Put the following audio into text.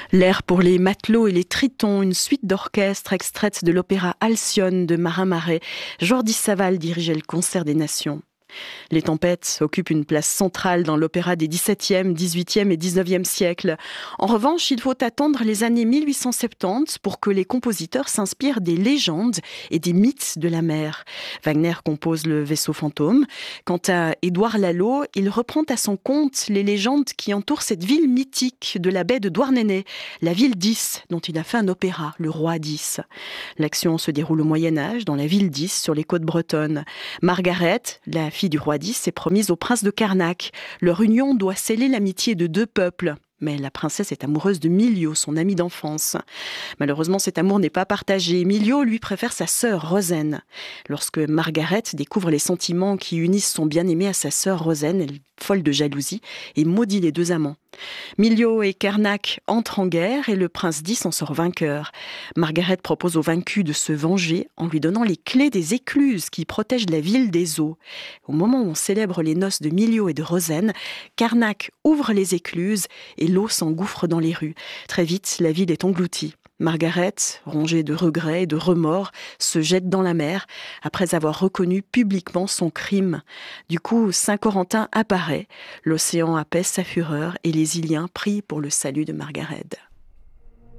L'air pour les matelots et les tritons, une suite d'orchestre extraite de l'opéra Alcyone de Marin Marais. Jordi Savall dirigeait le concert des Nations. Les tempêtes occupent une place centrale dans l'opéra des XVIIe, XVIIIe et XIXe siècles. En revanche, il faut attendre les années 1870 pour que les compositeurs s'inspirent des légendes et des mythes de la mer. Wagner compose le Vaisseau fantôme. Quant à Édouard Lalo, il reprend à son compte les légendes qui entourent cette ville mythique de la baie de Douarnenez, la ville d'Is, dont il a fait un opéra, Le Roi d'Is. L'action se déroule au Moyen-Âge, dans la ville d'Is, sur les côtes bretonnes. Margaret, la fille du roi d'Is, s'est promise au prince de Carnac. Leur union doit sceller l'amitié de deux peuples. Mais la princesse est amoureuse de Milio, son ami d'enfance. Malheureusement, cet amour n'est pas partagé. Milio lui préfère sa sœur, Rosen. Lorsque Margaret découvre les sentiments qui unissent son bien-aimé à sa sœur Rosen, elle, folle de jalousie, et maudit les deux amants. Milio et Carnac entrent en guerre et le prince d'Is en sort vainqueur. Margaret propose au vaincu de se venger en lui donnant les clés des écluses qui protègent la ville des eaux. Au moment où on célèbre les noces de Milio et de Rosen, Carnac ouvre les écluses et l'eau s'engouffre dans les rues. Très vite, la ville est engloutie. Margaret, rongée de regrets et de remords, se jette dans la mer après avoir reconnu publiquement son crime. Du coup, Saint-Corentin apparaît, l'océan apaise sa fureur et les Iliens prient pour le salut de Margaret.